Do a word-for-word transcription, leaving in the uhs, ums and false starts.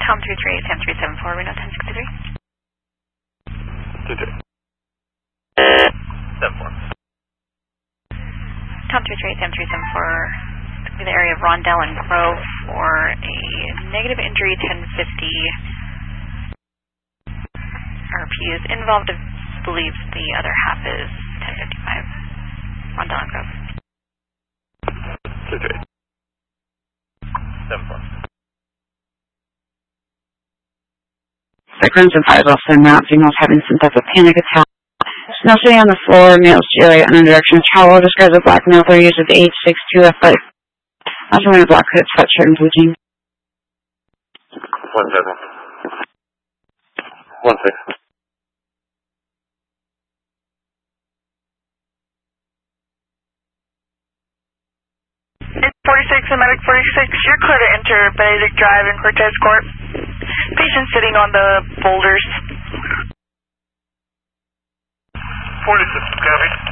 Tom three three eight, Sam three seven four, Reno ten sixty-three. two three. seven four. Tom three three eight, Sam three seven four, to the area of Rondell and Grove for a negative injury ten fifty. R P is involved, believes the other half is ten fifty-five. Rondell and Grove. two three. seven four. Backgrounds and fires also not females having some type of panic attack. Snow sitting on the floor, males to your right under direction of travel. Describes a black male thirty years of age, six two, athletic. Also wearing a black hood, sweatshirt, and blue jeans. One seven. One six. forty-six and Medic forty-six, you're clear to enter Benedict Drive in Cortez Court. Patient sitting on the boulders. forty-six, copy.